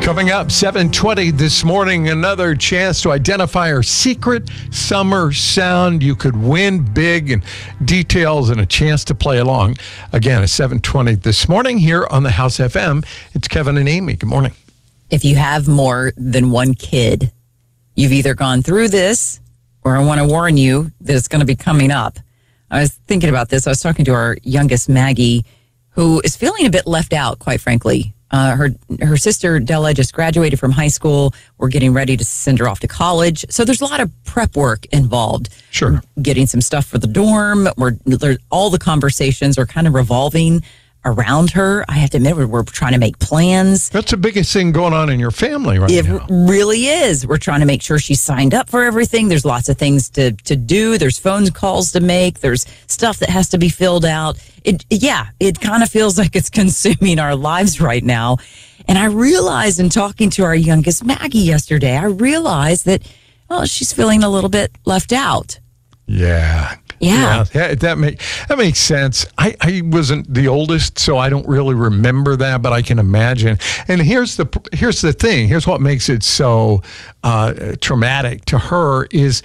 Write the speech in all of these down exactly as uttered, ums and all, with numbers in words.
Coming up, seven twenty this morning, another chance to identify our secret summer sound. You could win big, and details and a chance to play along. Again, at seven twenty this morning here on the House F M. It's Kevin and Amy. Good morning. If you have more than one kid, you've either gone through this, or I want to warn you that it's going to be coming up. I was thinking about this. I was talking to our youngest, Maggie, who is feeling a bit left out, quite frankly. Uh, her her sister, Della, just graduated from high school. We're getting ready to send her off to college. So there's a lot of prep work involved. Sure. Getting some stuff for the dorm. We're, there, all the conversations are kind of revolving around her. I have to admit, we're, we're trying to make plans. That's the biggest thing going on in your family right it now. It really is. We're trying to make sure she's signed up for everything. There's lots of things to, to do. There's phone calls to make. There's stuff that has to be filled out. It, yeah, it kind of feels like it's consuming our lives right now. And I realized in talking to our youngest, Maggie, yesterday, I realized that, well, she's feeling a little bit left out. Yeah. Yeah. yeah, that make that makes sense. I, I wasn't the oldest, so I don't really remember that, but I can imagine. And here's the here's the thing. Here's what makes it so uh, traumatic to her is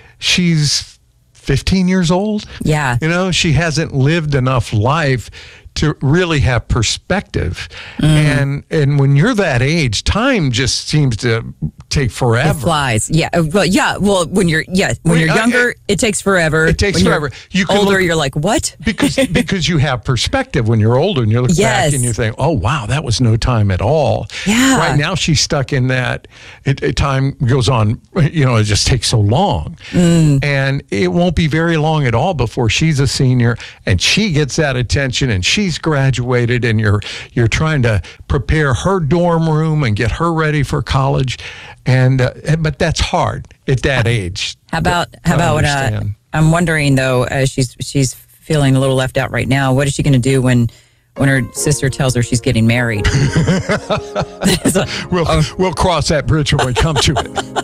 she's fifteen years old. Yeah, you know, she hasn't lived enough life to really have perspective. Mm. And and when you're that age, time just seems to take forever. It flies. Yeah. Well, yeah. Well, when you're yeah, when, when you're younger, I, it, it takes forever. It takes when forever. You're you can older, look, you're like, what? because because you have perspective when you're older and you look yes. back and you think, oh wow, that was no time at all. Yeah. Right now she's stuck in that. It, it time goes on. You know, it just takes so long, mm. and it won't be very long at all before she's a senior and she gets that attention and she's graduated and you're you're trying to prepare her dorm room and get her ready for college. And uh, but that's hard at that age. How about how about uh, I'm wondering though, uh, she's she's feeling a little left out right now. What is she going to do when when her sister tells her she's getting married? we'll oh. we'll cross that bridge when we come to it.